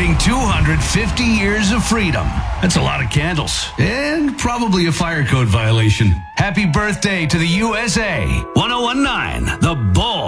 celebrating 250 years of freedom. That's a lot of candles. And probably a fire code violation. Happy birthday to the USA. 1019, The Bull.